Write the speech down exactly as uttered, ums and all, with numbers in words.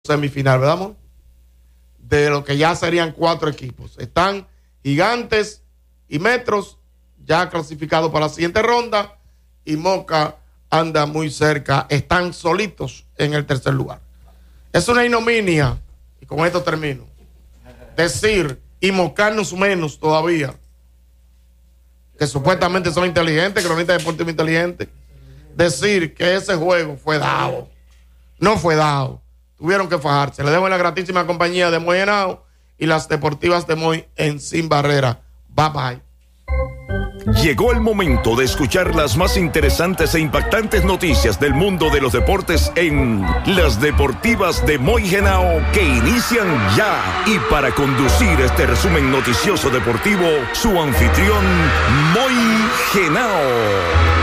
semifinal, ¿verdad, amor? De lo que ya serían cuatro equipos. Están Gigantes y Metros ya clasificados para la siguiente ronda, y Moca anda muy cerca, están solitos en el tercer lugar. Es una ignominia, y con esto termino, decir y mocarnos menos todavía, que supuestamente son inteligentes, cronistas deportivos inteligentes, decir que ese juego fue dado. No fue dado. Tuvieron que fajarse. Le dejo en la gratísima compañía de Moy Henao y las deportivas de Moy en Sin Barrera. Bye bye. Llegó el momento de escuchar las más interesantes e impactantes noticias del mundo de los deportes en Las Deportivas de Moy Henao, que inician ya. Y para conducir este resumen noticioso deportivo, su anfitrión, Moy Henao.